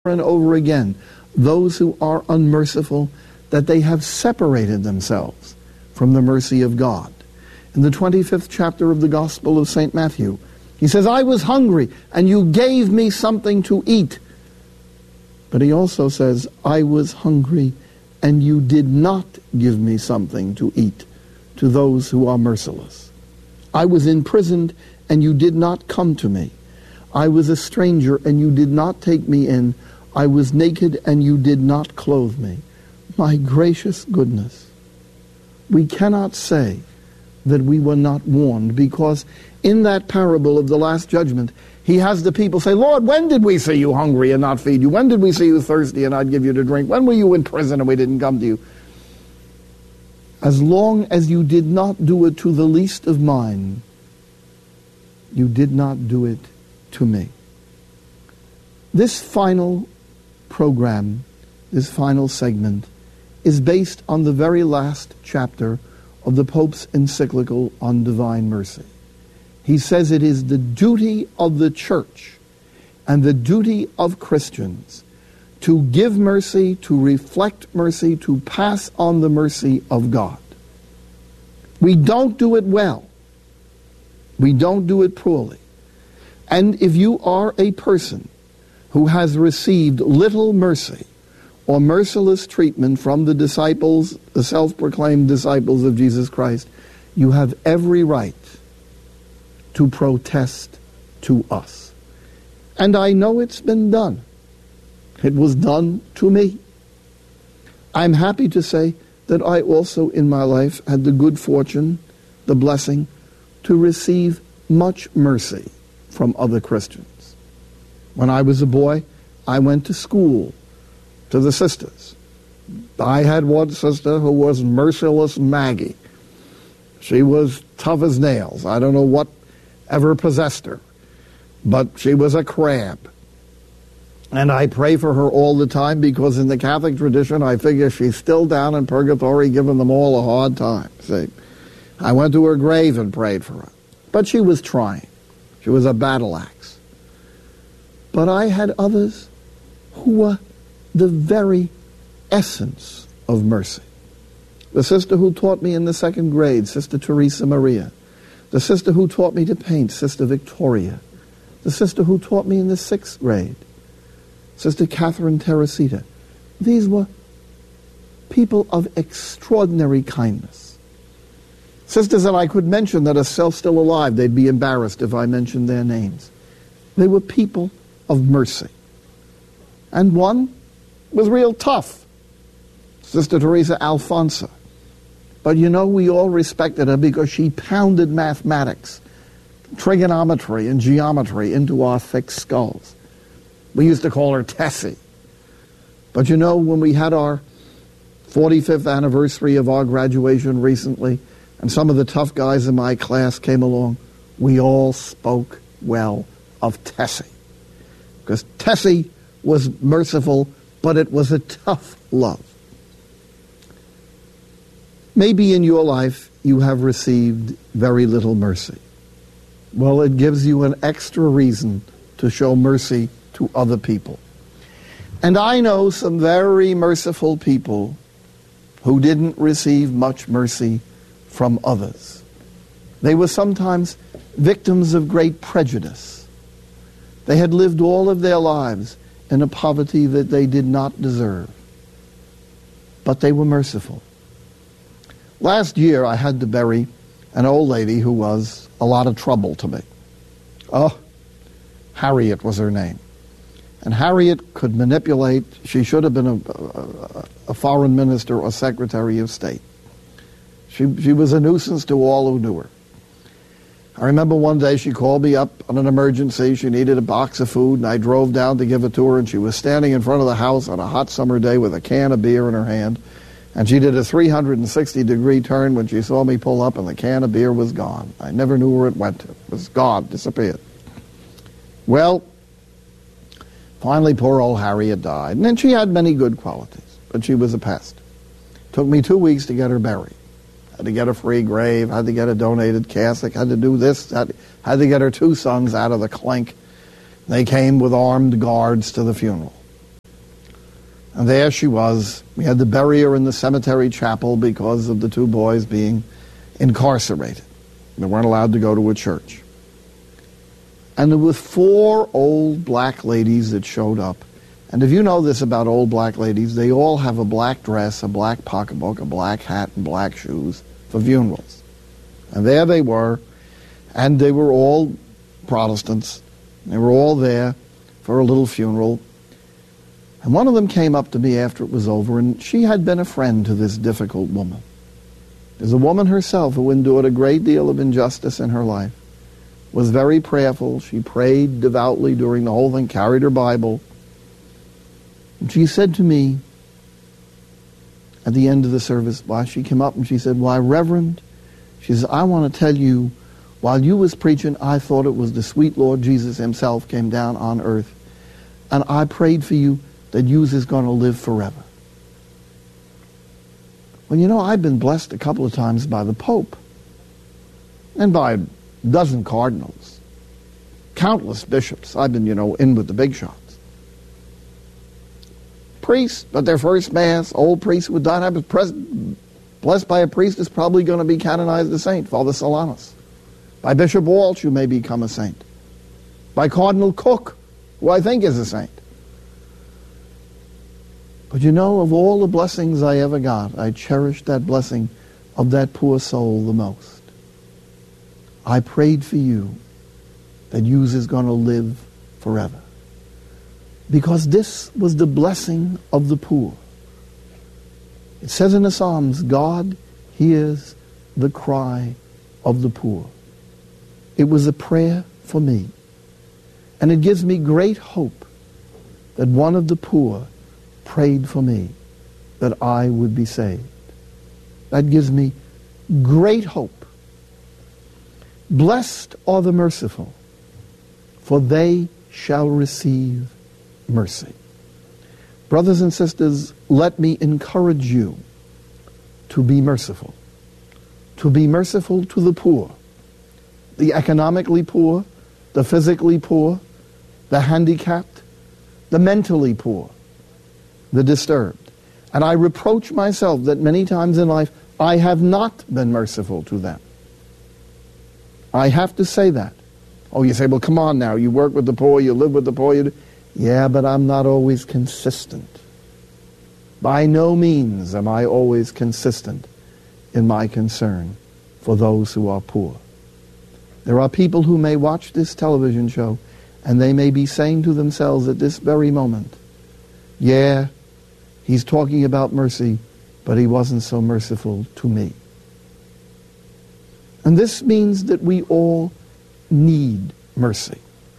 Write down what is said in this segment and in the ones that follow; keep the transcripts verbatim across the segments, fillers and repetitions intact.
and over again, those who are unmerciful, that they have separated themselves from the mercy of God. In the twenty-fifth chapter of the Gospel of Saint Matthew, he says, I was hungry, and you gave me something to eat. But he also says, I was hungry, and you did not give me something to eat, to those who are merciless. I was imprisoned, and you did not come to me. I was a stranger, and you did not take me in. I was naked, and you did not clothe me. My gracious goodness. We cannot say that we were not warned, because in that parable of the Last Judgment, he has the people say, Lord, when did we see you hungry and not feed you? When did we see you thirsty and not give you to drink? When were you in prison and we didn't come to you? As long as you did not do it to the least of mine, you did not do it to me. This final program, this final segment, is based on the very last chapter of the Pope's encyclical on divine mercy. He says it is the duty of the Church and the duty of Christians to give mercy, to reflect mercy, to pass on the mercy of God. We don't do it well. We don't do it poorly. And if you are a person who has received little mercy or merciless treatment from the disciples, the self-proclaimed disciples of Jesus Christ, you have every right to protest to us. And I know it's been done. It was done to me. I'm happy to say that I also in my life had the good fortune, the blessing, to receive much mercy from other Christians. When I was a boy, I went to school to the sisters. I had one sister who was Merciless Maggie. She was tough as nails. I don't know what ever possessed her, but she was a crab. And I pray for her all the time, because in the Catholic tradition, I figure she's still down in purgatory giving them all a hard time. See, I went to her grave and prayed for her. But she was trying. She was a battle axe. But I had others who were the very essence of mercy. The sister who taught me in the second grade, Sister Teresa Maria. The sister who taught me to paint, Sister Victoria. The sister who taught me in the sixth grade, Sister Catherine Teresita. These were people of extraordinary kindness. Sisters that I could mention that are still still alive, they'd be embarrassed if I mentioned their names. They were people of mercy. And one was real tough, Sister Teresa Alfonso. But you know, we all respected her because she pounded mathematics, trigonometry, and geometry into our thick skulls. We used to call her Tessie. But you know, when we had our forty-fifth anniversary of our graduation recently, and some of the tough guys in my class came along, we all spoke well of Tessie. Because Tessie was merciful, but it was a tough love. Maybe in your life you have received very little mercy. Well, it gives you an extra reason to show mercy to other people. And I know some very merciful people who didn't receive much mercy from others. They were sometimes victims of great prejudice. They had lived all of their lives in a poverty that they did not deserve. But they were merciful. Last year I had to bury an old lady who was a lot of trouble to me. Oh, Harriet was her name. And Harriet could manipulate. She should have been a, a, a foreign minister or secretary of state. She, she was a nuisance to all who knew her. I remember one day she called me up on an emergency. She needed a box of food, and I drove down to give it to her, and she was standing in front of the house on a hot summer day with a can of beer in her hand, and she did a three hundred sixty degree turn when she saw me pull up, and the can of beer was gone. I never knew where it went to. It was gone, disappeared. Well, finally poor old Harriet died, and then she had many good qualities, but she was a pest. It took me two weeks to get her buried. Had to get a free grave, had to get a donated cassock, had to do this, had, had to get her two sons out of the clink. They came with armed guards to the funeral. And there she was. We had to bury her in the cemetery chapel because of the two boys being incarcerated. They weren't allowed to go to a church. And there were four old black ladies that showed up. And if you know this about old black ladies, they all have a black dress, a black pocketbook, a black hat, and black shoes for funerals. And there they were, and they were all Protestants. They were all there for a little funeral. And one of them came up to me after it was over, and she had been a friend to this difficult woman. There's a woman herself who endured a great deal of injustice in her life, was very prayerful. She prayed devoutly during the whole thing, carried her Bible. And she said to me at the end of the service, why she came up and she said, why, Reverend, she says, I want to tell you, while you was preaching, I thought it was the sweet Lord Jesus himself came down on earth. And I prayed for you that you is going to live forever. Well, you know, I've been blessed a couple of times by the Pope and by a dozen cardinals, countless bishops. I've been, you know, in with the big shots. Priests, but their first Mass, old priests who died. I was present, blessed by a priest who's probably going to be canonized a saint, Father Solanus. By Bishop Walsh, who may become a saint. By Cardinal Cook, who I think is a saint. But you know, of all the blessings I ever got, I cherished that blessing of that poor soul the most. I prayed for you that you is going to live forever. Because this was the blessing of the poor. It says in the Psalms, God hears the cry of the poor. It was a prayer for me. And it gives me great hope that one of the poor prayed for me that I would be saved. That gives me great hope. Blessed are the merciful, for they shall receive mercy. Brothers and sisters, let me encourage you to be merciful. To be merciful to the poor, the economically poor, the physically poor, the handicapped, the mentally poor, the disturbed. And I reproach myself that many times in life I have not been merciful to them. I have to say that. Oh, you say, well, come on now, you work with the poor, you live with the poor. You do. Yeah, but I'm not always consistent. By no means am I always consistent in my concern for those who are poor. There are people who may watch this television show and they may be saying to themselves at this very moment, yeah, he's talking about mercy, but he wasn't so merciful to me. And this means that we all need mercy.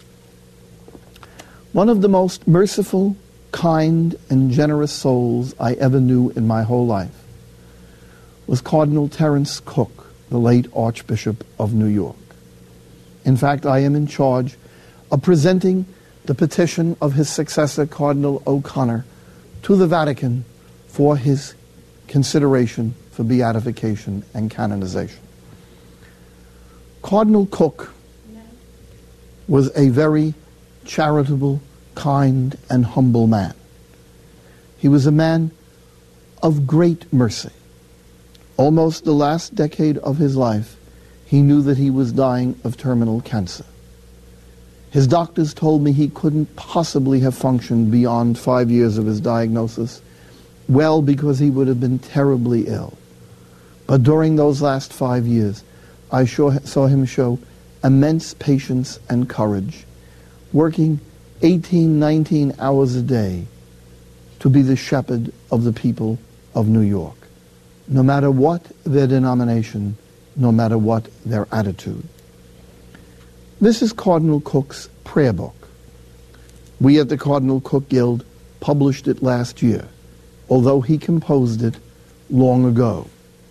One of the most merciful, kind, and generous souls I ever knew in my whole life was Cardinal Terence Cook, the late Archbishop of New York. In fact, I am in charge of presenting the petition of his successor, Cardinal O'Connor, to the Vatican for his consideration for beatification and canonization. Cardinal Cook was a very charitable, kind, and humble man. He was a man of great mercy. Almost the last decade of his life, he knew that he was dying of terminal cancer. His doctors told me he couldn't possibly have functioned beyond five years of his diagnosis, well, because he would have been terribly ill. But during those last five years, I sure saw him show immense patience and courage, working eighteen, nineteen hours a day to be the shepherd of the people of New York, no matter what their denomination, no matter what their attitude. This is Cardinal Cook's prayer book. We at the Cardinal Cook Guild published it last year, although he composed it long ago.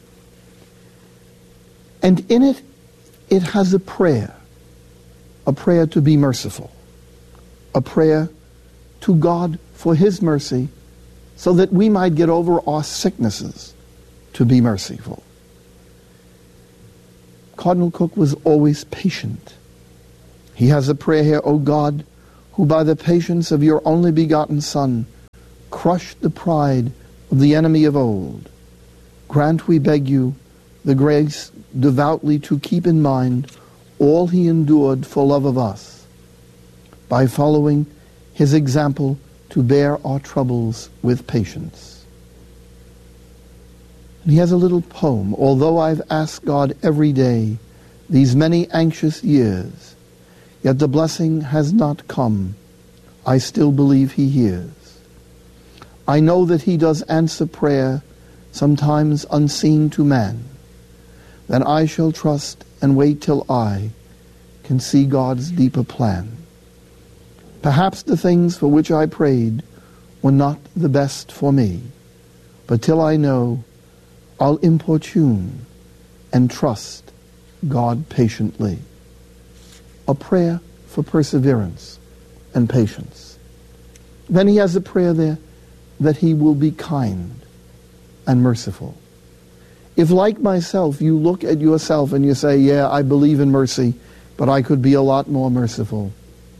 And in it, it has a prayer, a prayer to be merciful, a prayer to God for his mercy so that we might get over our sicknesses to be merciful. Cardinal Cook was always patient. He has a prayer here, O God, who by the patience of your only begotten Son Crush the pride of the enemy of old. Grant, we beg you, the grace devoutly to keep in mind all he endured for love of us, by following his example to bear our troubles with patience. And he has a little poem. Although I've asked God every day these many anxious years, yet the blessing has not come, I still believe he hears. I know that he does answer prayer, sometimes unseen to man. Then I shall trust and wait till I can see God's deeper plan. Perhaps the things for which I prayed were not the best for me, but till I know, I'll importune and trust God patiently. A prayer for perseverance and patience. Then he has a prayer there that he will be kind and merciful. If, like myself, you look at yourself and you say, yeah, I believe in mercy, but I could be a lot more merciful,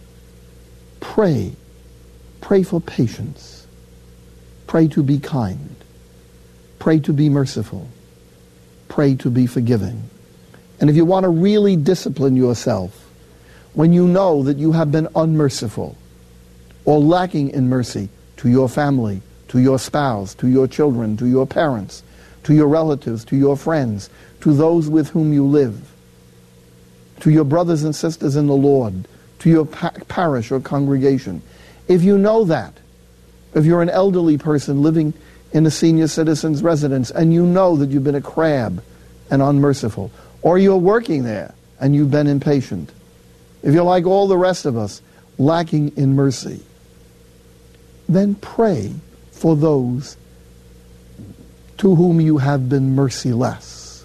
pray. Pray for patience. Pray to be kind. Pray to be merciful. Pray to be forgiving. And if you want to really discipline yourself, when you know that you have been unmerciful or lacking in mercy to your family, to your spouse, to your children, to your parents, to your relatives, to your friends, to those with whom you live, to your brothers and sisters in the Lord, to your pa- parish or congregation. If you know that, if you're an elderly person living in a senior citizen's residence and you know that you've been a crab and unmerciful, or you're working there and you've been impatient, if you're like all the rest of us, lacking in mercy, then pray for those to whom you have been merciless.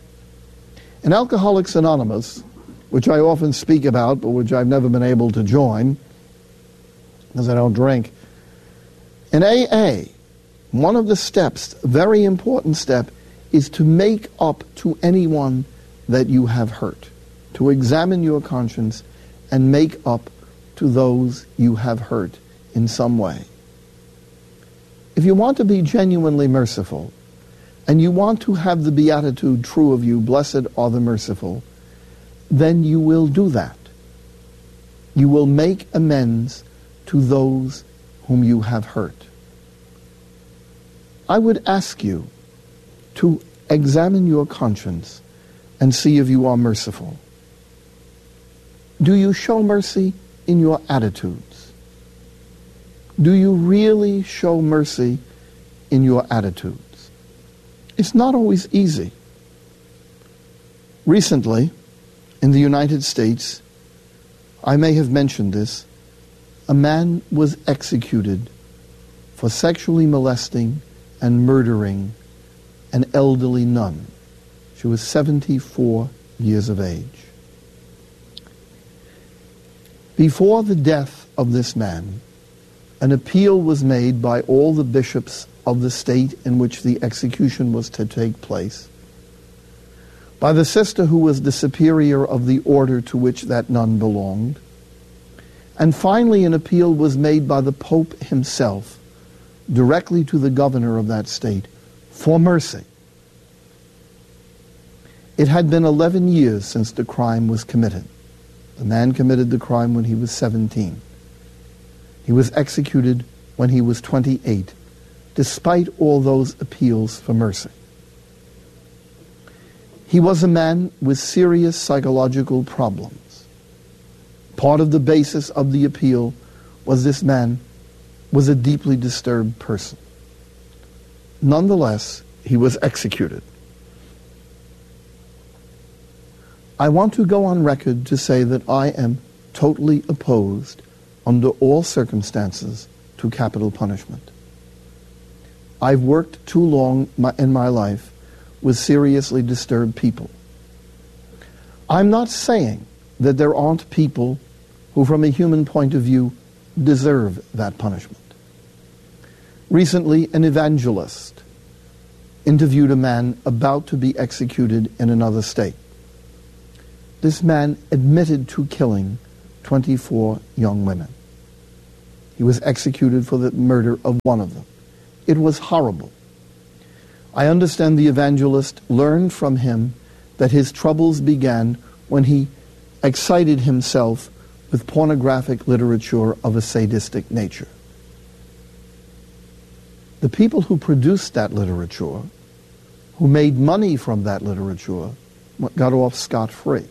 In Alcoholics Anonymous, which I often speak about, but which I've never been able to join, because I don't drink, in A A, one of the steps, a very important step, is to make up to anyone that you have hurt, to examine your conscience and make up to those you have hurt in some way. If you want to be genuinely merciful, and you want to have the beatitude true of you, blessed are the merciful, then you will do that. You will make amends to those whom you have hurt. I would ask you to examine your conscience and see if you are merciful. Do you show mercy in your attitudes? Do you really show mercy in your attitudes? It's not always easy. Recently, in the United States, I may have mentioned this, a man was executed for sexually molesting and murdering an elderly nun. She was seventy-four years of age. Before the death of this man, an appeal was made by all the bishops of the state in which the execution was to take place, by the sister who was the superior of the order to which that nun belonged, and finally an appeal was made by the Pope himself directly to the governor of that state for mercy. It had been eleven years since the crime was committed. The man committed the crime when he was seventeen. He was executed when he was twenty-eight, despite all those appeals for mercy. He was a man with serious psychological problems. Part of the basis of the appeal was this man was a deeply disturbed person. Nonetheless, he was executed. I want to go on record to say that I am totally opposed, under all circumstances, to capital punishment. I've worked too long in my life with seriously disturbed people. I'm not saying that there aren't people who, from a human point of view, deserve that punishment. Recently, an evangelist interviewed a man about to be executed in another state. This man admitted to killing twenty-four young women. He was executed for the murder of one of them. It was horrible. I understand the evangelist learned from him that his troubles began when he excited himself with pornographic literature of a sadistic nature. The people who produced that literature, who made money from that literature, got off scot-free.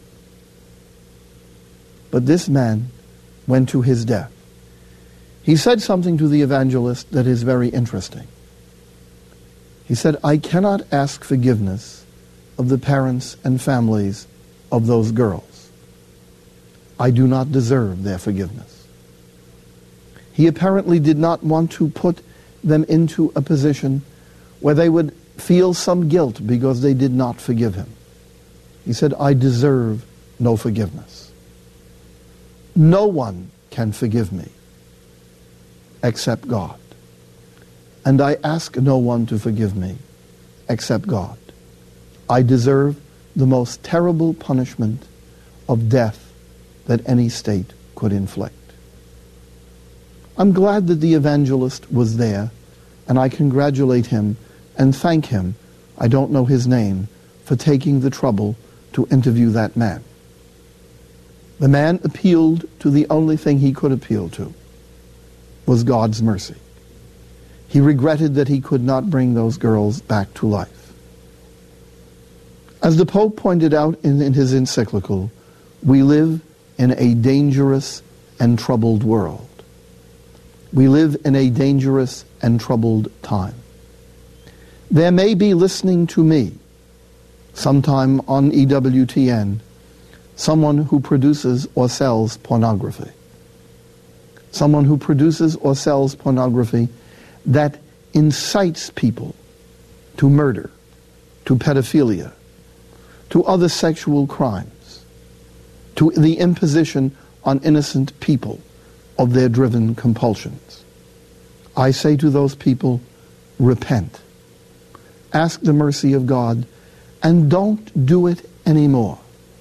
But this man went to his death. He said something to the evangelist that is very interesting. He said, I cannot ask forgiveness of the parents and families of those girls. I do not deserve their forgiveness. He apparently did not want to put them into a position where they would feel some guilt because they did not forgive him. He said, I deserve no forgiveness. No one can forgive me except God. And I ask no one to forgive me except God. I deserve the most terrible punishment of death that any state could inflict. I'm glad that the evangelist was there, and I congratulate him and thank him, I don't know his name, for taking the trouble to interview that man. The man appealed to the only thing he could appeal to, was God's mercy. He regretted that he could not bring those girls back to life. As the Pope pointed out in, in his encyclical, we live in a dangerous and troubled world. We live in a dangerous and troubled time. There may be listening to me sometime on E W T N someone who produces or sells pornography. Someone who produces or sells pornography that incites people to murder, to pedophilia, to other sexual crimes, to the imposition on innocent people of their driven compulsions. I say to those people, repent. Ask the mercy of God, and don't do it anymore.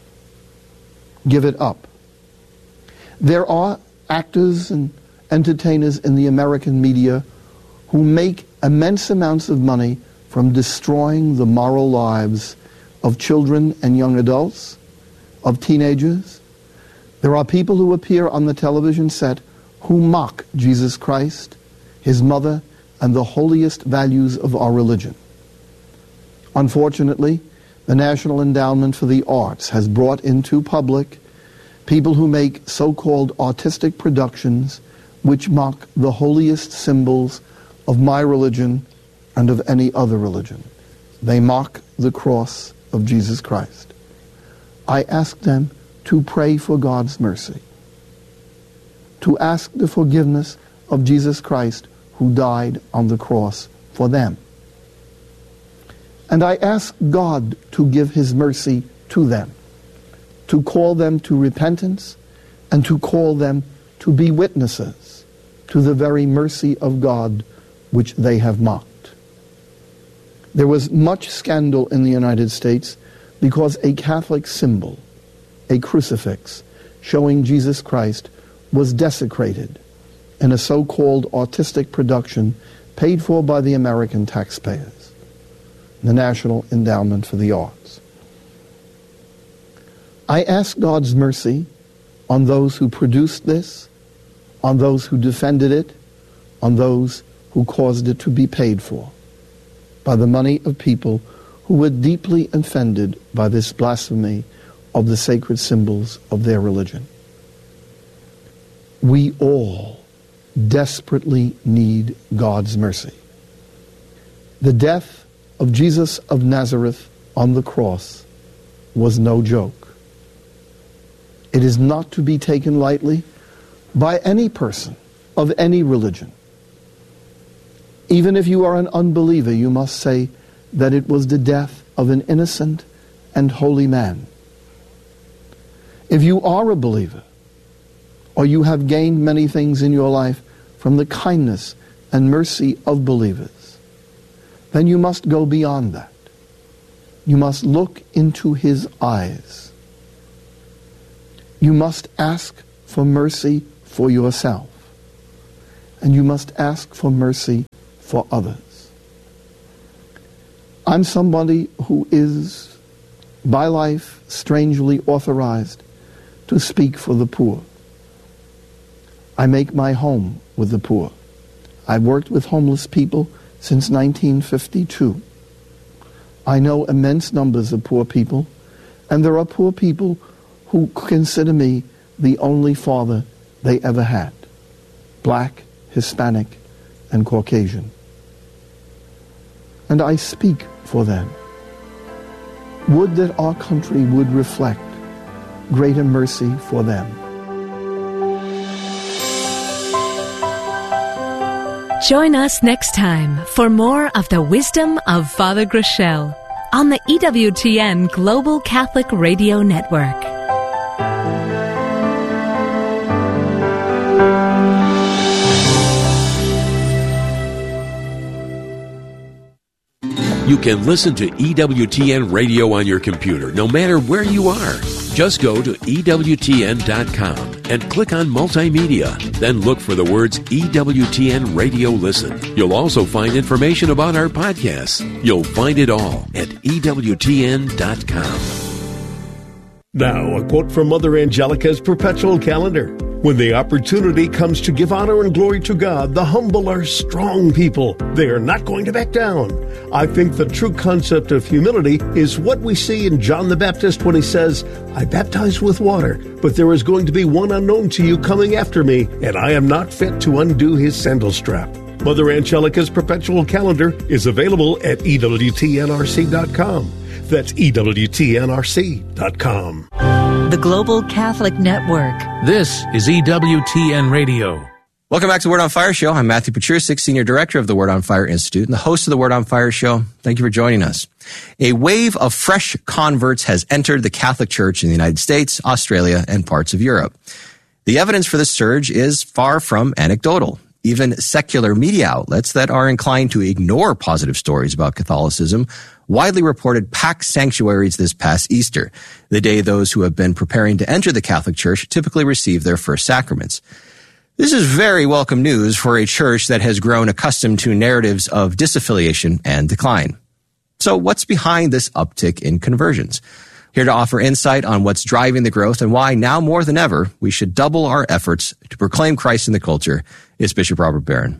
Give it up. There are actors and entertainers in the American media who make immense amounts of money from destroying the moral lives of children and young adults, of teenagers. There are people who appear on the television set who mock Jesus Christ, his mother, and the holiest values of our religion. Unfortunately, the National Endowment for the Arts has brought into public people who make so-called artistic productions which mock the holiest symbols of my religion and of any other religion. They mock the cross of Jesus Christ. I ask them to pray for God's mercy, to ask the forgiveness of Jesus Christ who died on the cross for them. And I ask God to give his mercy to them, to call them to repentance, and to call them to be witnesses to the very mercy of God which they have mocked. There was much scandal in the United States because a Catholic symbol, a crucifix showing Jesus Christ, was desecrated in a so-called artistic production paid for by the American taxpayers, the National Endowment for the Arts. I ask God's mercy on those who produced this, on those who defended it, on those who caused it to be paid for by the money of people who were deeply offended by this blasphemy of the sacred symbols of their religion. We all desperately need God's mercy. The death of Jesus of Nazareth on the cross was no joke. It is not to be taken lightly by any person of any religion. Even if you are an unbeliever, you must say that it was the death of an innocent and holy man. If you are a believer, or you have gained many things in your life from the kindness and mercy of believers, then you must go beyond that. You must look into his eyes. You must ask for mercy for yourself. and you must ask for mercy for others. I'm somebody who is, by life, strangely authorized to speak for the poor. I make my home with the poor. I've worked with homeless people since nineteen fifty-two. I know immense numbers of poor people, and there are poor people who consider me the only father they ever had, black, Hispanic, and Caucasian. And I speak for them. Would that our country would reflect greater mercy for them. Join us next time for more of the wisdom of Father Groeschel on the E W T N Global Catholic Radio Network. You can listen to E W T N Radio on your computer, no matter where you are. Just go to E W T N dot com and click on Multimedia. Then look for the words E W T N Radio Listen. You'll also find information about our podcasts. You'll find it all at E W T N dot com. Now, a quote from Mother Angelica's perpetual calendar. When the opportunity comes to give honor and glory to God, the humble are strong people. They are not going to back down. I think the true concept of humility is what we see in John the Baptist when he says, I baptize with water, but there is going to be one unknown to you coming after me, and I am not fit to undo his sandal strap. Mother Angelica's perpetual calendar is available at E W T N R C dot com. That's E W T N R C dot com. The Global Catholic Network. This is E W T N Radio. Welcome back to the Word on Fire Show. I'm Matthew Patrusik, Senior Director of the Word on Fire Institute and the host of the Word on Fire Show. Thank you for joining us. A wave of fresh converts has entered the Catholic Church in the United States, Australia, and parts of Europe. The evidence for this surge is far from anecdotal. Even secular media outlets that are inclined to ignore positive stories about Catholicism widely reported packed sanctuaries this past Easter, the day those who have been preparing to enter the Catholic Church typically receive their first sacraments. This is very welcome news for a church that has grown accustomed to narratives of disaffiliation and decline. So what's behind this uptick in conversions? Here to offer insight on what's driving the growth and why now more than ever we should double our efforts to proclaim Christ in the culture is Bishop Robert Barron.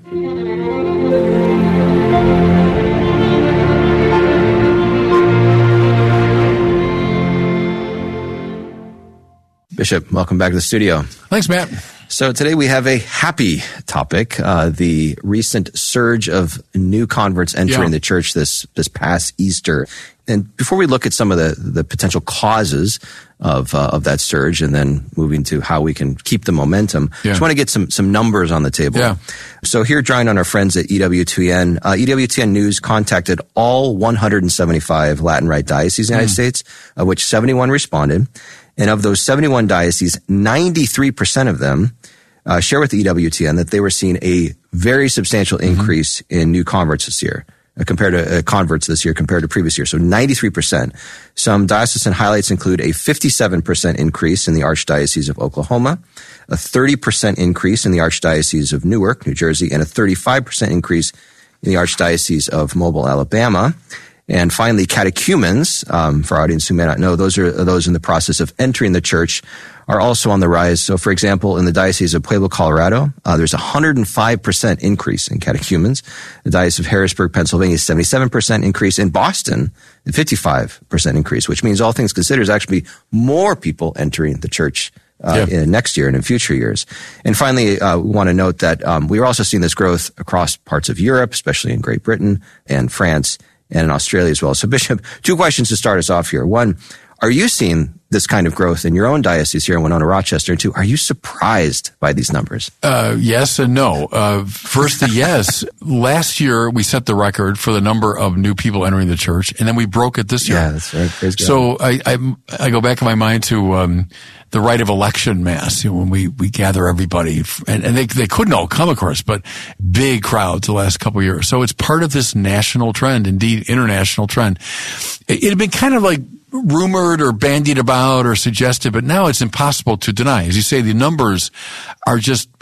Bishop, welcome back to the studio. Thanks, Matt. So today we have a happy topic, uh, the recent surge of new converts entering Yeah. the church this this past Easter. And before we look at some of the, the potential causes of uh, of that surge and then moving to how we can keep the momentum, I Yeah. just want to get some some numbers on the table. Yeah. So here, drawing on our friends at E W T N, uh, E W T N News contacted all one hundred seventy-five Latin Rite dioceses in the United Mm. States, of which seventy-one responded. And of those seventy-one dioceses, ninety-three percent of them uh, share with the E W T N that they were seeing a very substantial increase mm-hmm. in new converts this year, uh, compared to uh, converts this year compared to previous year. So ninety-three percent. Some diocesan highlights include a fifty-seven percent increase in the Archdiocese of Oklahoma, a thirty percent increase in the Archdiocese of Newark, New Jersey, and a thirty-five percent increase in the Archdiocese of Mobile, Alabama. And finally, catechumens, um, for our audience who may not know, those are those in the process of entering the church, are also on the rise. So, for example, in the Diocese of Pueblo, Colorado, uh, there's a one hundred five percent increase in catechumens. The Diocese of Harrisburg, Pennsylvania, seventy-seven percent increase. In Boston, a fifty-five percent increase, which means all things considered, is actually more people entering the church Uh, yeah. in next year and in future years. And finally, uh, we want to note that um, we are also seeing this growth across parts of Europe, especially in Great Britain and France and in Australia as well. So, Bishop, two questions to start us off here. One, are you seeing this kind of growth in your own diocese here in Winona, Rochester? And two, are you surprised by these numbers? Uh, yes and no. Uh, first, the yes. Last year, we set the record for the number of new people entering the church, and then we broke it this year. Yeah, that's right. Praise God. So I, I, I go back in my mind to um, the rite of election mass, you know, when we, we gather everybody. And, and they, they couldn't all come, of course, but big crowds the last couple of years. So it's part of this national trend, indeed international trend. It, it had been kind of like rumored or bandied about or suggested, but now it's impossible to deny. As you say, the numbers are just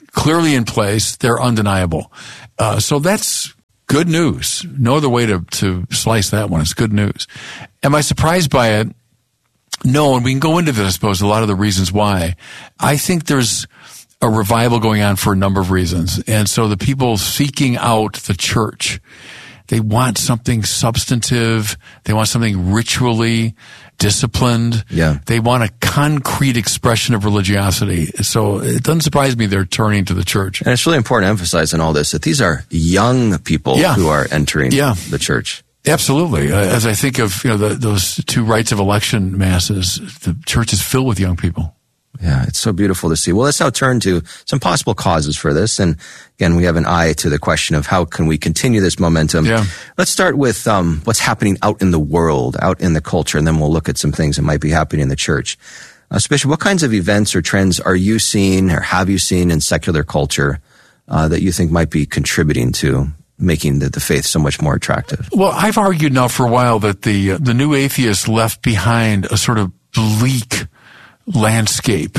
clearly in place. They're undeniable. Uh, so that's good news. No other way to, to slice that one. It's good news. Am I surprised by it? No, and we can go into this, I suppose, a lot of the reasons why. I think there's a revival going on for a number of reasons. And so the people seeking out the church, they want something substantive. They want something ritually disciplined. Yeah. They want a concrete expression of religiosity. So it doesn't surprise me they're turning to the church. And it's really important to emphasize in all this that these are young people yeah. who are entering yeah. the church. Absolutely. Uh, as I think of, you know, the, those two rites of election masses, the church is filled with young people. Yeah, it's so beautiful to see. Well, let's now turn to some possible causes for this. And again, we have an eye to the question of how can we continue this momentum. Yeah. Let's start with um, what's happening out in the world, out in the culture, and then we'll look at some things that might be happening in the church. Uh, so Bishop, what kinds of events or trends are you seeing or have you seen in secular culture uh, that you think might be contributing to making the, the faith so much more attractive? Well, I've argued now for a while that the uh, the new atheists left behind a sort of bleak landscape,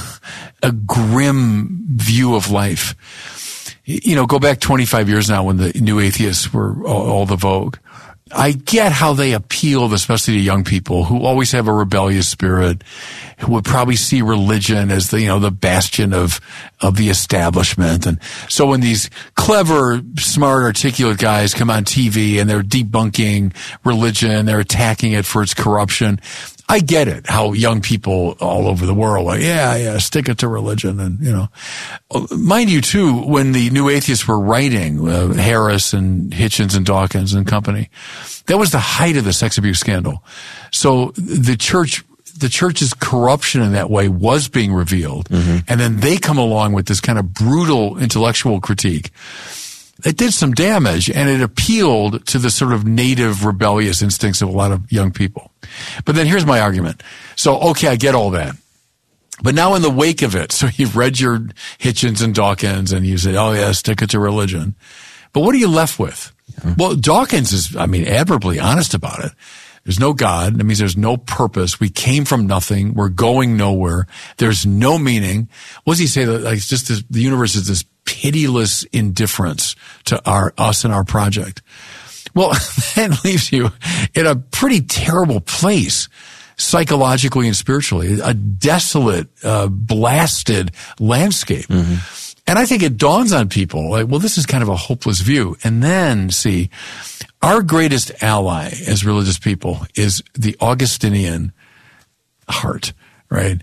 a grim view of life. You know, go back twenty-five years now when the new atheists were all, all the vogue. I get how they appealed, especially to young people who always have a rebellious spirit, who would probably see religion as the, you know, the bastion of, of the establishment. And so when these clever, smart, articulate guys come on T V and they're debunking religion, they're attacking it for its corruption, I get it, how young people all over the world are, yeah, yeah, stick it to religion. And, you know, mind you, too, when the new atheists were writing, uh, Harris and Hitchens and Dawkins and company, that was the height of the sex abuse scandal. So the church, the church's corruption in that way was being revealed. Mm-hmm. And then they come along with this kind of brutal intellectual critique. It did some damage, and it appealed to the sort of native rebellious instincts of a lot of young people. But then here's my argument. So, okay, I get all that. But now in the wake of it, so you've read your Hitchens and Dawkins, and you say, oh, yeah, stick it to religion. But what are you left with? Yeah. Well, Dawkins is, I mean, admirably honest about it. There's no God. That means there's no purpose. We came from nothing. We're going nowhere. There's no meaning. What does he say? Like, it's just this, the universe is this pitiless indifference to our us and our project. Well, that leaves you in a pretty terrible place, psychologically and spiritually, a desolate, uh, blasted landscape. Mm-hmm. And I think it dawns on people like, well, this is kind of a hopeless view. And then, see, our greatest ally as religious people is the Augustinian heart, right?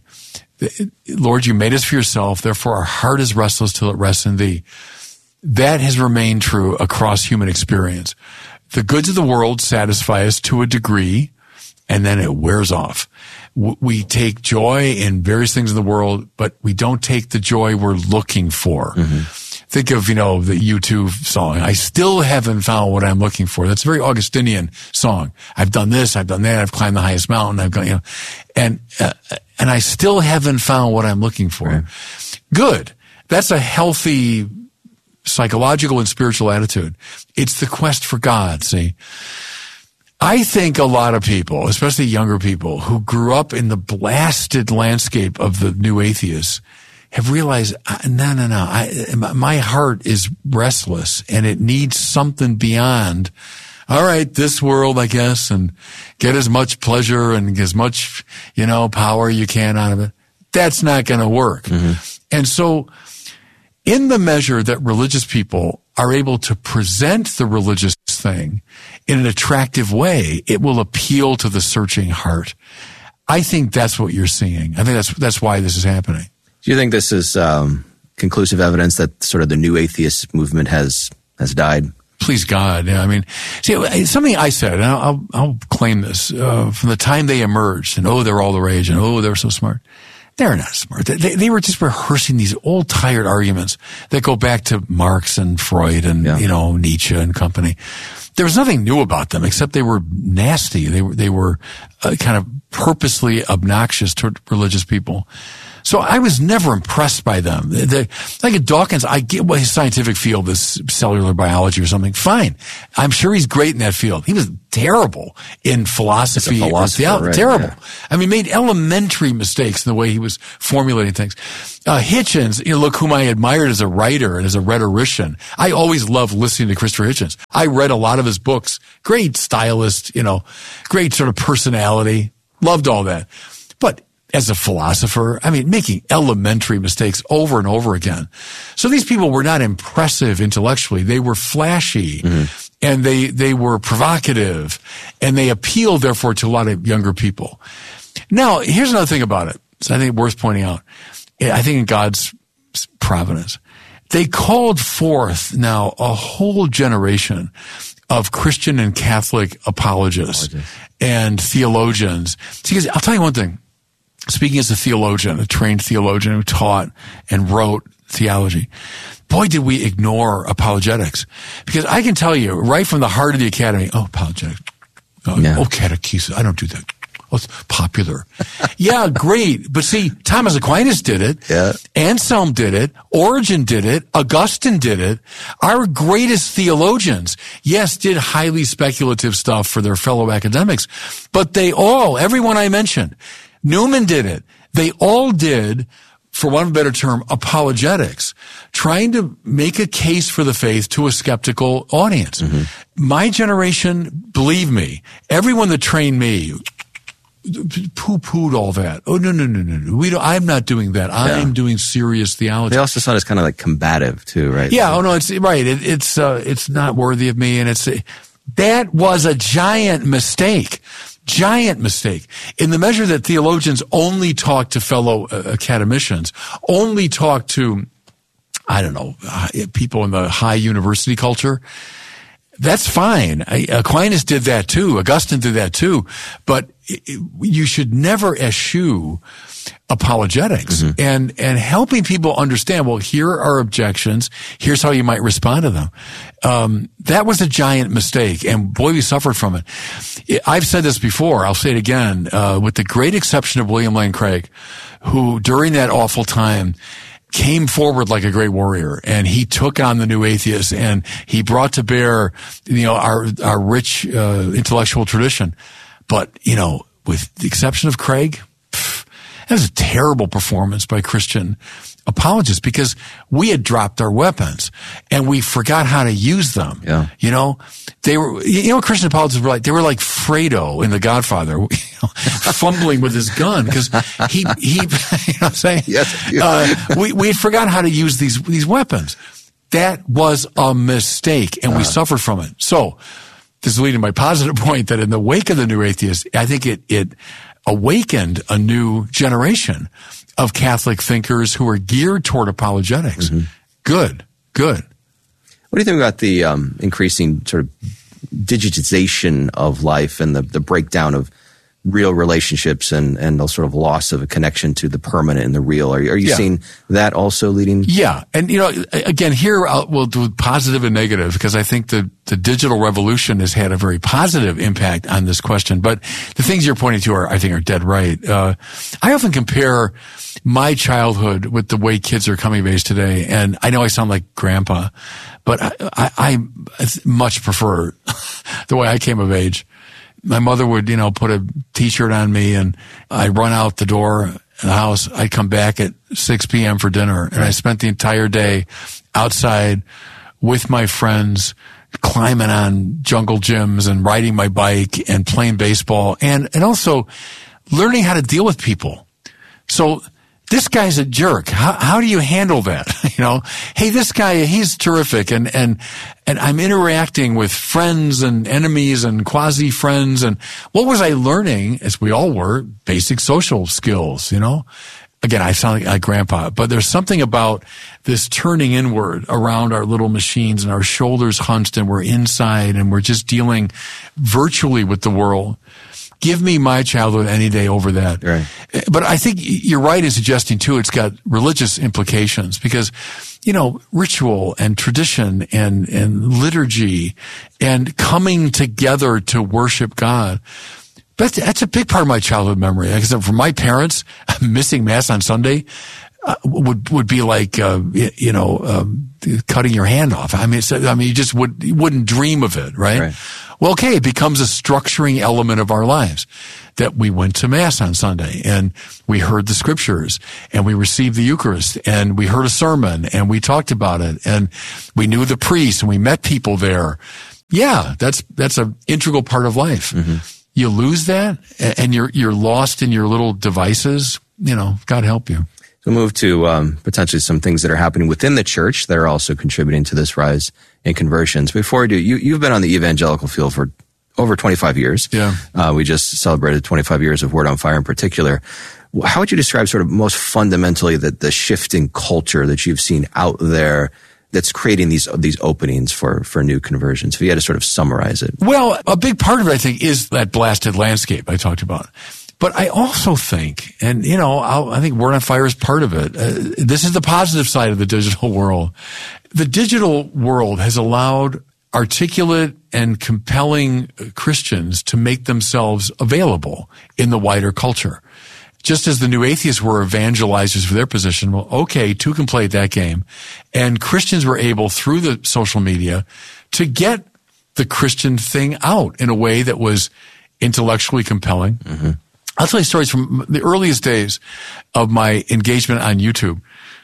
Lord, you made us for yourself, therefore our heart is restless till it rests in thee. That has remained true across human experience. The goods of the world satisfy us to a degree, and then it wears off. We take joy in various things in the world, but we don't take the joy we're looking for. Mm-hmm. Think of, you know, the U two song, I still haven't found what I'm looking for. That's a very Augustinian song. I've done this, I've done that, I've climbed the highest mountain, I've got, you know, and, uh, and I still haven't found what I'm looking for. Right. Good. That's a healthy psychological and spiritual attitude. It's the quest for God, see. I think a lot of people, especially younger people who grew up in the blasted landscape of the new atheists, have realized, no, no, no, I, my heart is restless and it needs something beyond, all right, this world, I guess, and get as much pleasure and as much, you know, power you can out of it. That's not going to work. Mm-hmm. And so in the measure that religious people are able to present the religious thing in an attractive way, it will appeal to the searching heart. I think that's what you're seeing. I think that's that's why this is happening. Do you think this is um, conclusive evidence that sort of the new atheist movement has has died? Please God. Yeah, I mean, see, something I said, and I'll, I'll claim this, uh, from the time they emerged, and oh, they're all the rage, and oh, they're so smart. They're not smart. They, they were just rehearsing these old, tired arguments that go back to Marx and Freud and, yeah. you know, Nietzsche and company. There was nothing new about them except they were nasty. They were, they were uh, kind of purposely obnoxious toward religious people. So I was never impressed by them. They, like at Dawkins, I get what his scientific field is, cellular biology or something. Fine. I'm sure he's great in that field. He was terrible in philosophy or theology. Right, terrible. Yeah. I mean, made elementary mistakes in the way he was formulating things. Uh, Hitchens, you know, look whom I admired as a writer and as a rhetorician. I always loved listening to Christopher Hitchens. I read a lot of his books. Great stylist, you know, great sort of personality. Loved all that. But as a philosopher, I mean, making elementary mistakes over and over again. So these people were not impressive intellectually. They were flashy, mm-hmm. and they, they were provocative, and they appealed, therefore, to a lot of younger people. Now, here's another thing about it. So I think worth pointing out. I think in God's providence, they called forth now a whole generation of Christian and Catholic apologists, apologists. and theologians. See, because I'll tell you one thing. Speaking as a theologian, a trained theologian who taught and wrote theology, boy, did we ignore apologetics. Because I can tell you, right from the heart of the academy, oh, apologetics, oh, yeah. oh catechesis, I don't do that. Oh, it's popular. Yeah, great. But see, Thomas Aquinas did it. Yeah. Anselm did it. Origen did it. Augustine did it. Our greatest theologians, yes, did highly speculative stuff for their fellow academics, but they all, everyone I mentioned, Newman did it. They all did, for want of a better term, apologetics, trying to make a case for the faith to a skeptical audience. Mm-hmm. My generation, believe me, everyone that trained me poo-pooed all that. Oh, no, no, no, no, no. We don't, I'm not doing that. I'm yeah. doing serious theology. They also saw it as kind of like combative too, right? Yeah. Oh, no, it's right. It, it's, uh, it's not worthy of me. And it's, uh, that was a giant mistake. Giant mistake. In the measure that theologians only talk to fellow uh, academicians, only talk to, I don't know, uh, people in the high university culture, that's fine. Aquinas did that too. Augustine did that too. But you should never eschew apologetics mm-hmm. and, and helping people understand, well, here are objections. Here's how you might respond to them. Um, that was a giant mistake. And boy, we suffered from it. I've said this before. I'll say it again, uh, with the great exception of William Lane Craig, who during that awful time came forward like a great warrior, and he took on the new atheists, and he brought to bear, you know, our, our rich, uh, intellectual tradition. But, you know, with the exception of Craig, pff, that was a terrible performance by Christian apologists because we had dropped our weapons and we forgot how to use them. Yeah. You know, they were, you know, Christian apologists were like, they were like Fredo in The Godfather, you know, fumbling with his gun because he, he, you know what I'm saying? Yes. Uh, we, we had forgotten how to use these, these weapons. That was a mistake and uh. we suffered from it. So this is leading to my positive point that in the wake of the new atheists, I think it, it awakened a new generation of Catholic thinkers who are geared toward apologetics. Mm-hmm. Good, good. What do you think about the um, increasing sort of digitization of life and the, the breakdown of real relationships and, and the sort of loss of a connection to the permanent and the real? Are, are you yeah. seeing that also leading? Yeah. And, you know, again, here I'll, we'll do positive and negative because I think the, the digital revolution has had a very positive impact on this question. But the things you're pointing to are, I think, are dead right. Uh, I often compare my childhood with the way kids are coming of age today. And I know I sound like grandpa, but I, I, I much prefer the way I came of age. My mother would, you know, put a t-shirt on me and I'd run out the door in the house. I'd come back at six p.m. for dinner. And I spent the entire day outside with my friends, climbing on jungle gyms and riding my bike and playing baseball and, and also learning how to deal with people. So this guy's a jerk. How, how do you handle that? You know, hey, this guy, he's terrific. And, and, and I'm interacting with friends and enemies and quasi friends. And what was I learning, as we all were, basic social skills, you know? Again, I sound like a grandpa, but there's something about this turning inward around our little machines and our shoulders hunched and we're inside and we're just dealing virtually with the world. Give me my childhood any day over that. Right. But I think you're right in suggesting, too, it's got religious implications because, you know, ritual and tradition and, and liturgy and coming together to worship God. That's, that's a big part of my childhood memory. Like I said, for my parents, missing Mass on Sunday uh, would would be like, uh, you know, um, cutting your hand off. I mean, it's, I mean, you just would, you wouldn't dream of it, right? right? Well, okay, it becomes a structuring element of our lives that we went to Mass on Sunday and we heard the scriptures and we received the Eucharist and we heard a sermon and we talked about it and we knew the priest and we met people there. Yeah, that's that's an integral part of life. Mm-hmm. You lose that and you're you're lost in your little devices. You know, God help you. So we'll move to um, potentially some things that are happening within the church that are also contributing to this rise in conversions. Before we do, you, you've been on the evangelical field for over twenty-five years. Yeah. Uh, we just celebrated twenty-five years of Word on Fire in particular. How would you describe sort of most fundamentally the, the shifting culture that you've seen out there that's creating these these openings for, for new conversions? If you had to sort of summarize it. Well, a big part of it, I think, is that blasted landscape I talked about. But I also think, and you know, I'll, I think Word on Fire is part of it. Uh, this is the positive side of the digital world. The digital world has allowed articulate and compelling Christians to make themselves available in the wider culture. Just as the New Atheists were evangelizers for their position, well, okay, two can play at that game. And Christians were able, through the social media, to get the Christian thing out in a way that was intellectually compelling. Mm-hmm. I'll tell you stories from the earliest days of my engagement on YouTube.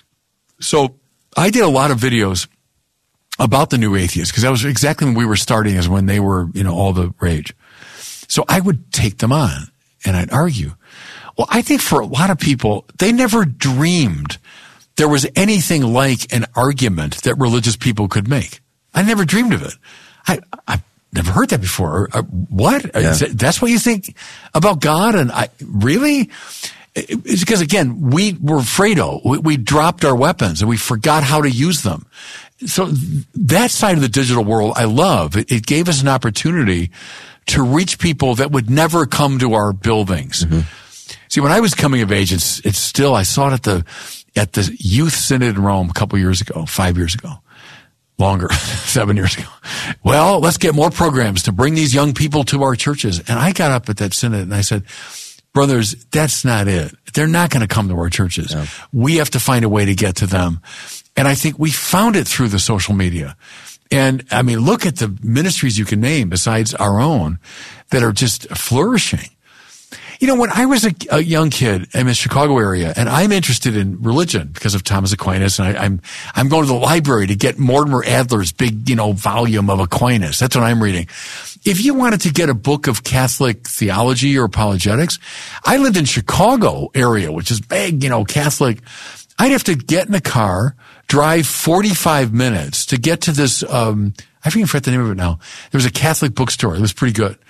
So I did a lot of videos about the New Atheists because that was exactly when we were starting, as when they were, you know, all the rage. So I would take them on and I'd argue. Well, I think for a lot of people, they never dreamed there was anything like an argument that religious people could make. I never dreamed of it. I, I've never heard that before. Uh, what? Yeah. That, that's what you think about God? And I really? It's because, again, we were Fredo. We, we dropped our weapons and we forgot how to use them. So that side of the digital world, I love. It, it gave us an opportunity to reach people that would never come to our buildings. Mm-hmm. See, when I was coming of age, it's, it's still, I saw it at the, at the Youth Synod in Rome a couple years ago, five years ago, longer, seven years ago. Well, let's get more programs to bring these young people to our churches. And I got up at that synod and I said, brothers, that's not it. They're not going to come to our churches. No. We have to find a way to get to them. And I think we found it through the social media. And I mean, look at the ministries you can name besides our own that are just flourishing. You know, when I was a, a young kid in the Chicago area, and I'm interested in religion because of Thomas Aquinas, and I, I'm I'm going to the library to get Mortimer Adler's big, you know, volume of Aquinas. That's what I'm reading. If you wanted to get a book of Catholic theology or apologetics, I lived in Chicago area, which is big, you know, Catholic. I'd have to get in a car, drive forty-five minutes to get to this, um, I forget the name of it now. There was a Catholic bookstore. It was pretty good.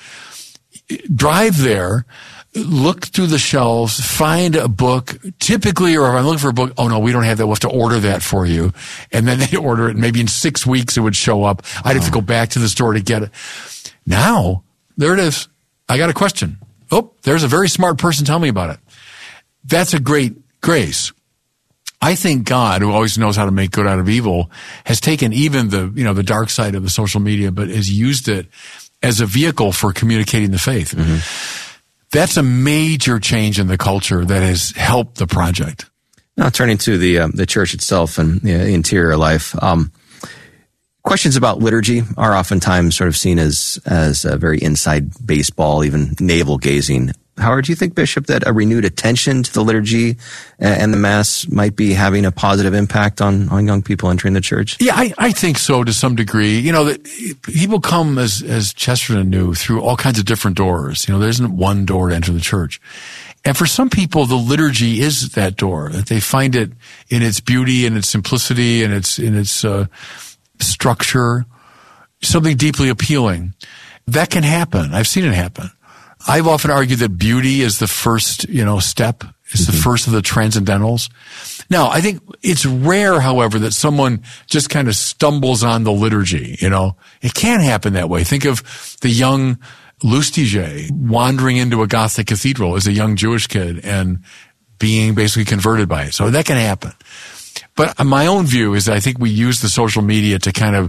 Drive there, look through the shelves, find a book, typically, or if I'm looking for a book, oh no, we don't have that, we'll have to order that for you. And then they'd order it, and maybe in six weeks it would show up. I'd have to go back to the store to get it. Now, there it is. I got a question. Oh, there's a very smart person telling me about it. That's a great grace. I think God, who always knows how to make good out of evil, has taken even the, you know, the dark side of the social media, but has used it as a vehicle for communicating the faith. Mm-hmm. That's a major change in the culture that has helped the project. Now, turning to the uh, the church itself and the interior life, um, questions about liturgy are oftentimes sort of seen as as a very inside baseball, even navel gazing. Howard, do you think, Bishop, that a renewed attention to the liturgy and the Mass might be having a positive impact on, on young people entering the church? Yeah, I, I think so to some degree. You know, that people come, as, as Chesterton knew, through all kinds of different doors. You know, there isn't one door to enter the church. And for some people, the liturgy is that door, that they find it in its beauty and its simplicity and its, in its uh, structure, something deeply appealing. That can happen. I've seen it happen. I've often argued that beauty is the first, you know, step. It's mm-hmm. the first of the transcendentals. Now, I think it's rare, however, that someone just kind of stumbles on the liturgy, you know. It can happen that way. Think of the young Lustiger wandering into a Gothic cathedral as a young Jewish kid and being basically converted by it. So that can happen. But my own view is that I think we use the social media to kind of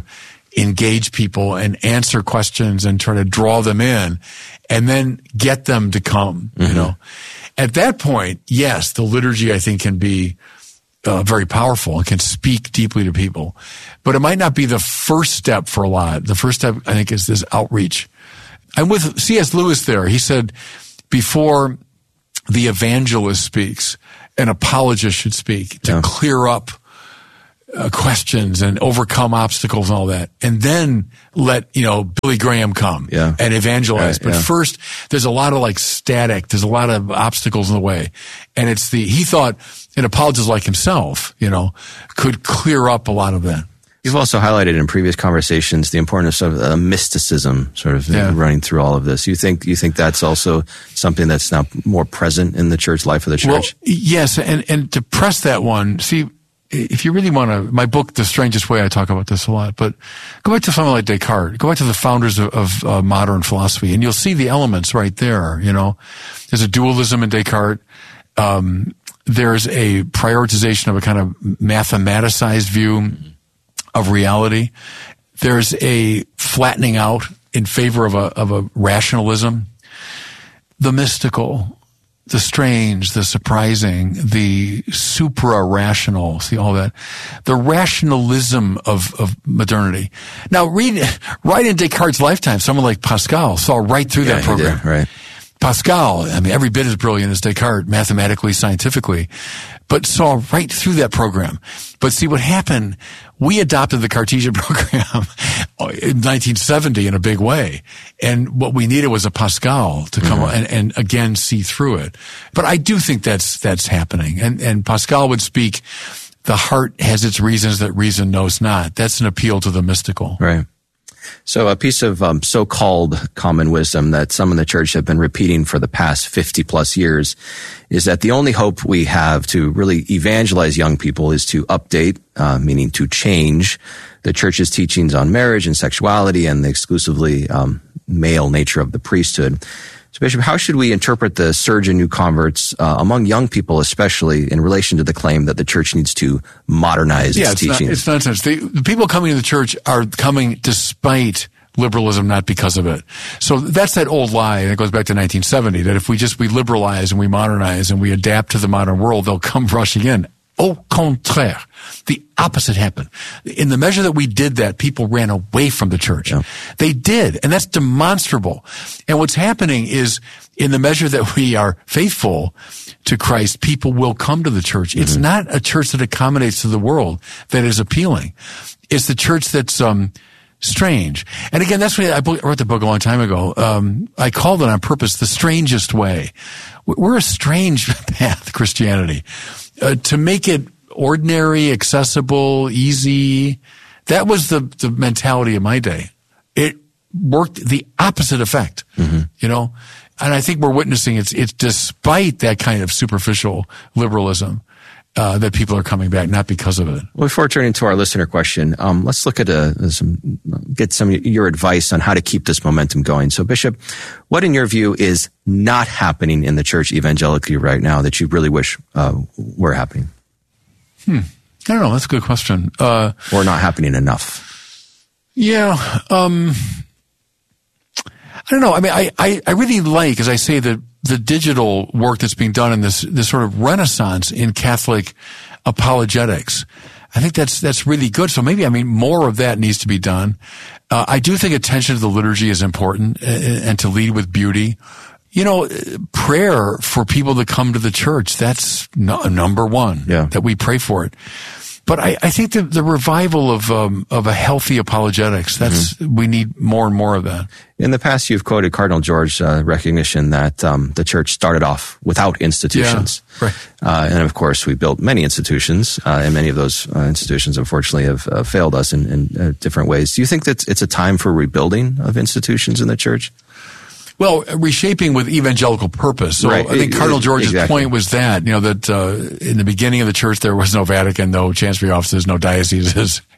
engage people and answer questions and try to draw them in and then get them to come, mm-hmm. you know. At that point, yes, the liturgy, I think, can be uh, very powerful and can speak deeply to people. But it might not be the first step for a lot. The first step, I think, is this outreach. I'm with C S Lewis there. He said, before the evangelist speaks, an apologist should speak to yeah. clear up Uh, questions and overcome obstacles and all that, and then let, you know, Billy Graham come yeah. and evangelize. Right, but yeah. first, there's a lot of like static. There's a lot of obstacles in the way. And it's the, he thought an apologist like himself, you know, could clear up a lot of that. You've also highlighted in previous conversations the importance of uh, mysticism sort of yeah. running through all of this. You think, you think that's also something that's now more present in the church life of the church? Well, yes. And, and to press that one, see, if you really want to, my book, The Strangest Way, I talk about this a lot, but go back to someone like Descartes. Go back to the founders of, of uh, modern philosophy, and you'll see the elements right there, you know. There's a dualism in Descartes. Um, there's a prioritization of a kind of mathematicized view of reality. There's a flattening out in favor of a, of a rationalism. The mystical, the strange, the surprising, the supra-rational, see all that. The rationalism of, of modernity. Now, read, right in Descartes' lifetime, someone like Pascal saw right through yeah, that program. He did, right. Pascal, I mean, every bit as brilliant as Descartes, mathematically, scientifically, but saw right through that program. But see what happened, we adopted the Cartesian program in nineteen seventy in a big way. And what we needed was a Pascal to come mm-hmm. and, and again see through it. But I do think that's, that's happening. And, and Pascal would speak, the heart has its reasons that reason knows not. That's an appeal to the mystical. Right. So a piece of um, so-called common wisdom that some in the church have been repeating for the past fifty plus years is that the only hope we have to really evangelize young people is to update, uh, meaning to change the church's teachings on marriage and sexuality and the exclusively um, male nature of the priesthood. So, Bishop, how should we interpret the surge in new converts uh, among young people, especially in relation to the claim that the church needs to modernize yeah, its it's teachings? Not, it's nonsense. The, the people coming to the church are coming despite liberalism, not because of it. So that's that old lie, and it goes back to nineteen seventy, that if we just we liberalize and we modernize and we adapt to the modern world, they'll come rushing in. Au contraire. The opposite happened. In the measure that we did that, people ran away from the church. Yeah. They did, and that's demonstrable. And what's happening is, in the measure that we are faithful to Christ, people will come to the church. Mm-hmm. It's not a church that accommodates to the world that is appealing. It's the church that's um strange. And again, that's why I wrote the book a long time ago. Um, I called it on purpose The Strangest Way. We're a strange path, Christianity. Uh, to make it ordinary, accessible, easy, that was the, the mentality of my day. It worked the opposite effect, mm-hmm. you know? And I think we're witnessing it's, it's despite that kind of superficial liberalism, uh, that people are coming back, not because of it. Well, before turning to our listener question, um, let's look at a, some, get some of your advice on how to keep this momentum going. So, Bishop, what in your view is not happening in the church evangelically right now that you really wish uh, were happening? Hmm. I don't know. That's a good question. Uh, or not happening enough? Yeah. Um, I don't know. I mean, I, I, I really like, as I say, the the digital work that's being done in this this sort of renaissance in Catholic apologetics. I think that's that's really good. So maybe, I mean, more of that needs to be done. Uh, I do think attention to the liturgy is important, and, and to lead with beauty. You know, prayer for people to come to the church, that's no, number one, yeah. that we pray for it. But I, I think the, the revival of um, of a healthy apologetics, that's mm-hmm. we need more and more of that. In the past, you've quoted Cardinal George's uh, recognition that um, the church started off without institutions. Yeah, right. Uh, and of course, we built many institutions, uh, and many of those uh, institutions, unfortunately, have uh, failed us in, in uh, different ways. Do you think that it's a time for rebuilding of institutions in the church? Well, reshaping with evangelical purpose. So right. I think Cardinal George's exactly. point was that, you know, that uh, in the beginning of the church there was no Vatican, no chancery offices, no dioceses,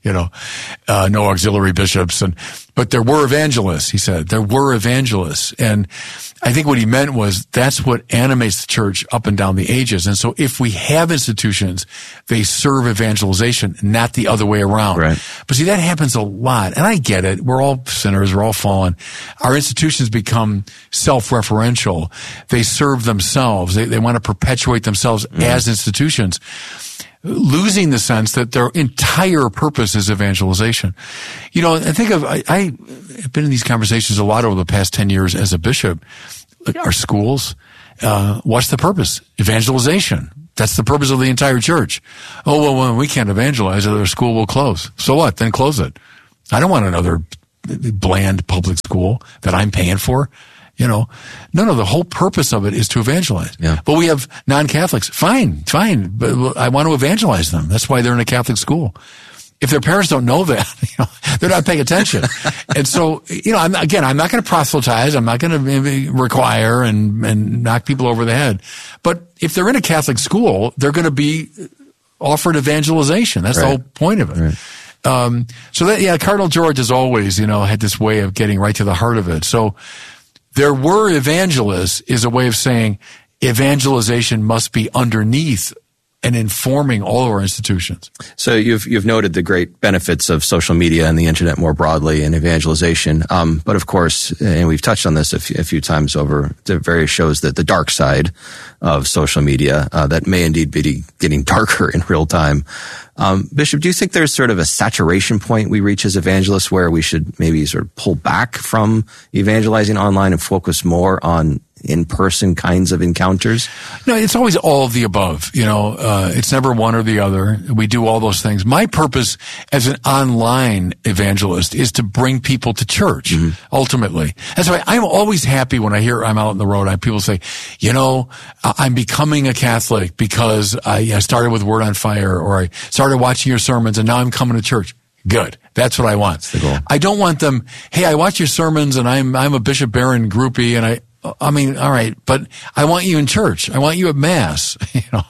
you know, uh, no auxiliary bishops. And, but there were evangelists, he said. There were evangelists. And I think what he meant was that's what animates the church up and down the ages. And so if we have institutions, they serve evangelization, not the other way around. Right. But see, that happens a lot. And I get it. We're all sinners. We're all fallen. Our institutions become self-referential. They serve themselves. They, they want to perpetuate themselves mm. as institutions, losing the sense that their entire purpose is evangelization. You know, I think of, I, I've been in these conversations a lot over the past ten years as a bishop. Like our schools, uh, what's the purpose? Evangelization. That's the purpose of the entire church. Oh, well, when we can't evangelize, our school will close. So what? Then close it. I don't want another bland public school that I'm paying for. You know, no, no, the whole purpose of it is to evangelize. Yeah. But we have non-Catholics. Fine, fine. But I want to evangelize them. That's why they're in a Catholic school. If their parents don't know that, you know, they're not paying attention. And so, you know, I'm, again, I'm not going to proselytize. I'm not going to require and, and knock people over the head. But if they're in a Catholic school, they're going to be offered evangelization. That's right. The whole point of it. Right. Um, so that, yeah, Cardinal George has always, you know, had this way of getting right to the heart of it. So there were evangelists is a way of saying evangelization must be underneath and informing all of our institutions. So you've you've noted the great benefits of social media and the internet more broadly and evangelization. Um, but of course, and we've touched on this a few, a few times over the various shows, that the dark side of social media uh, that may indeed be getting darker in real time. Um, Bishop, do you think there's sort of a saturation point we reach as evangelists where we should maybe sort of pull back from evangelizing online and focus more on in-person kinds of encounters? No, it's always all of the above. You know, uh, it's never one or the other. We do all those things. My purpose as an online evangelist is to bring people to church, mm-hmm. ultimately. That's why I'm always happy when I hear I'm out on the road and people say, you know, I'm becoming a Catholic because I, I started with Word on Fire, or I started watching your sermons and now I'm coming to church. Good. That's what I want. I don't want them, hey, I watch your sermons and I'm I'm a Bishop Barron groupie and I, I mean, all right, but I want you in church. I want you at Mass, you know.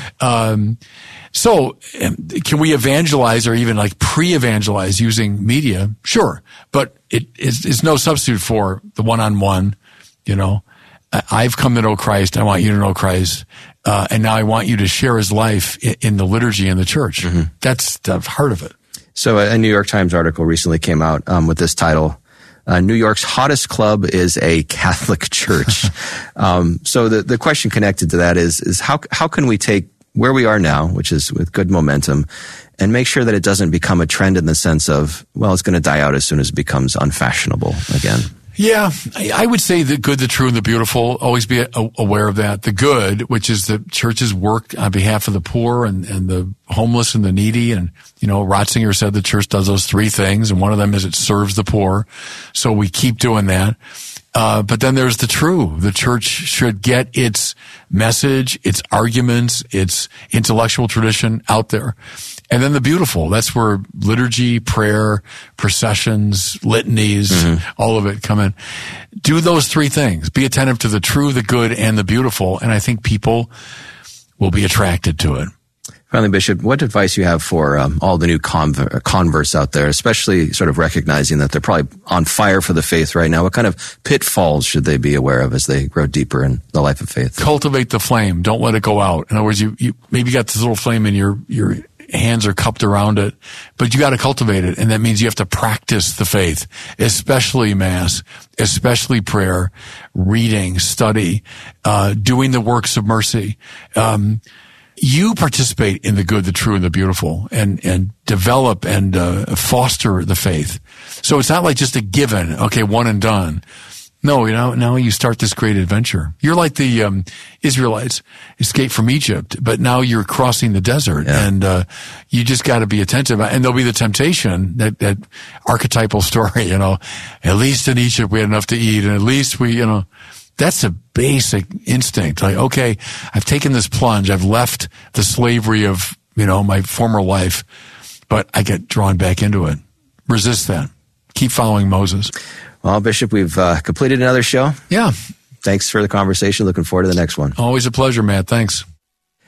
Um, so can we evangelize or even like pre-evangelize using media? Sure. But it is it's no substitute for the one-on-one, you know. I've come to know Christ. I want you to know Christ. Uh, and now I want you to share his life in, in the liturgy in the church. Mm-hmm. That's the heart of it. So a New York Times article recently came out um, with this title, Uh, New York's hottest club is a Catholic church. um, so the, the question connected to that is, is how, how can we take where we are now, which is with good momentum, and make sure that it doesn't become a trend in the sense of, well, it's going to die out as soon as it becomes unfashionable again? Yeah, I would say the good, the true, and the beautiful. Always be aware of that. The good, which is the church's work on behalf of the poor and, and the homeless and the needy. And, you know, Ratzinger said the church does those three things, and one of them is it serves the poor. So we keep doing that. Uh, but then there's the true. The church should get its message, its arguments, its intellectual tradition out there. And then the beautiful, that's where liturgy, prayer, processions, litanies, mm-hmm. all of it come in. Do those three things. Be attentive to the true, the good, and the beautiful. And I think people will be attracted to it. Finally, Bishop, what advice you have for um, all the new conver- converts out there, especially sort of recognizing that they're probably on fire for the faith right now? What kind of pitfalls should they be aware of as they grow deeper in the life of faith? Cultivate the flame. Don't let it go out. In other words, you, you maybe got this little flame in your, your hands are cupped around it, but you got to cultivate it. And that means you have to practice the faith, especially Mass, especially prayer, reading, study, uh, doing the works of mercy. Um, You participate in the good, the true, and the beautiful, and, and develop and uh, foster the faith. So it's not like just a given, okay, one and done. No, you know, now you start this great adventure. You're like the um, Israelites escaped from Egypt, but now you're crossing the desert, yeah. and uh, you just got to be attentive. And there'll be the temptation, that, that archetypal story, you know, at least in Egypt we had enough to eat, and at least we, you know, that's a basic instinct. Like, okay, I've taken this plunge. I've left the slavery of, you know, my former life, but I get drawn back into it. Resist that. Keep following Moses. Well, Bishop, we've uh, completed another show. Yeah. Thanks for the conversation. Looking forward to the next one. Always a pleasure, Matt. Thanks.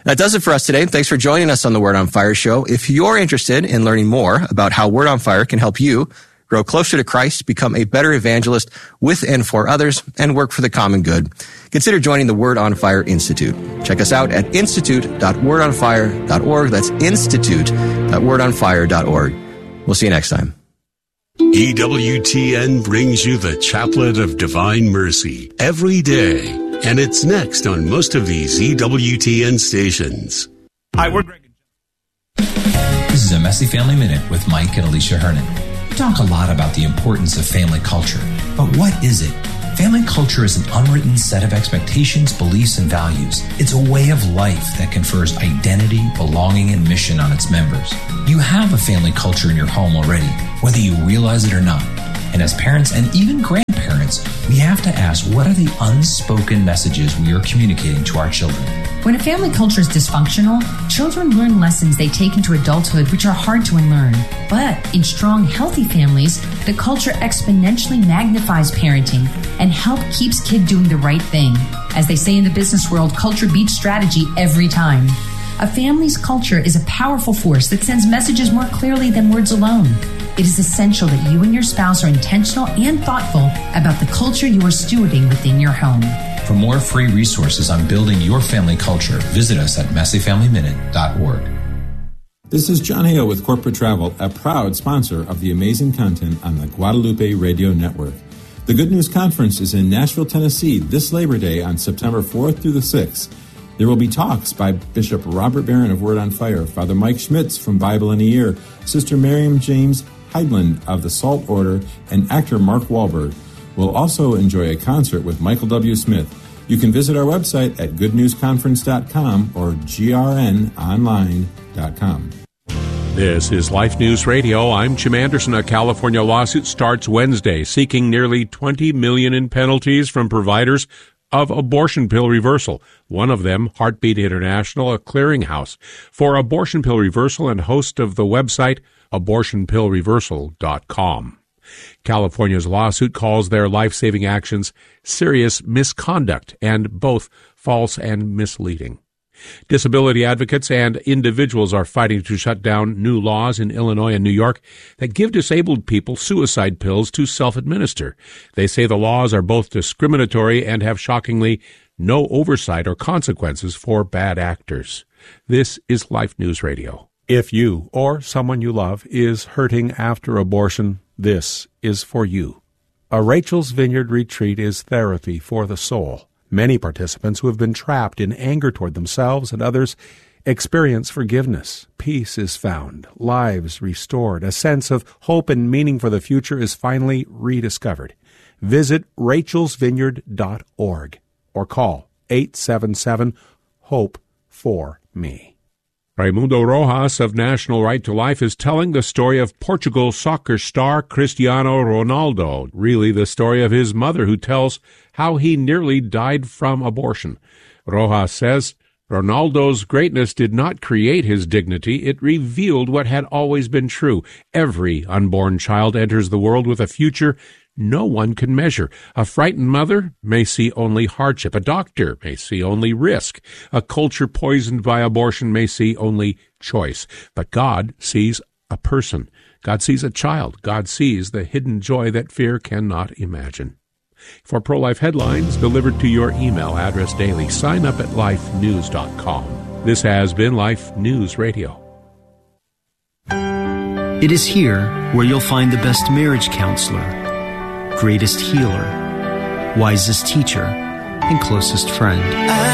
That does it for us today. Thanks for joining us on the Word on Fire show. If you're interested in learning more about how Word on Fire can help you grow closer to Christ, become a better evangelist with and for others, and work for the common good, consider joining the Word on Fire Institute. Check us out at institute dot word on fire dot org. That's institute dot word on fire dot org. We'll see you next time. E W T N brings you the Chaplet of Divine Mercy every day, and it's next on most of these E W T N stations. Hi, we're Greg. This is a Messy Family Minute with Mike and Alicia Hernon. We talk a lot about the importance of family culture, but what is it? Family culture is an unwritten set of expectations, beliefs, and values. It's a way of life that confers identity, belonging, and mission on its members. You have a family culture in your home already, whether you realize it or not. And as parents and even grandparents, we have to ask, what are the unspoken messages we are communicating to our children? When a family culture is dysfunctional, children learn lessons they take into adulthood which are hard to unlearn. But in strong, healthy families, the culture exponentially magnifies parenting and help keeps kid doing the right thing. As they say in the business world, culture beats strategy every time. A family's culture is a powerful force that sends messages more clearly than words alone. It is essential that you and your spouse are intentional and thoughtful about the culture you are stewarding within your home. For more free resources on building your family culture, visit us at messy family minute dot org. This is John Hale with Corporate Travel, a proud sponsor of the amazing content on the Guadalupe Radio Network. The Good News Conference is in Nashville, Tennessee this Labor Day on September fourth through the sixth. There will be talks by Bishop Robert Barron of Word on Fire, Father Mike Schmitz from Bible in a Year, Sister Miriam James Heidland of the Salt Order, and actor Mark Wahlberg. We'll also enjoy a concert with Michael W. Smith. You can visit our website at good news conference dot com or g r n online dot com. This is Life News Radio. I'm Jim Anderson. A California lawsuit starts Wednesday seeking nearly twenty million dollars in penalties from providers of abortion pill reversal. One of them, Heartbeat International, a clearinghouse for abortion pill reversal and host of the website abortion pill reversal dot com. California's lawsuit calls their life-saving actions serious misconduct and both false and misleading. Disability advocates and individuals are fighting to shut down new laws in Illinois and New York that give disabled people suicide pills to self-administer. They say the laws are both discriminatory and have shockingly no oversight or consequences for bad actors. This is Life News Radio. If you or someone you love is hurting after abortion, this is for you. A Rachel's Vineyard retreat is therapy for the soul. Many participants who have been trapped in anger toward themselves and others experience forgiveness. Peace is found, lives restored, a sense of hope and meaning for the future is finally rediscovered. Visit rachels vineyard dot org or call eight seven seven, HOPE for me. Raimundo Rojas of National Right to Life is telling the story of Portugal soccer star Cristiano Ronaldo, really the story of his mother, who tells how he nearly died from abortion. Rojas says Ronaldo's greatness did not create his dignity, it revealed what had always been true. Every unborn child enters the world with a future no one can measure. A frightened mother may see only hardship. A doctor may see only risk. A culture poisoned by abortion may see only choice. But God sees a person. God sees a child. God sees the hidden joy that fear cannot imagine. For pro-life headlines delivered to your email address daily, sign up at life news dot com. This has been Life News Radio. It is here where you'll find the best marriage counselor, greatest healer, wisest teacher, and closest friend.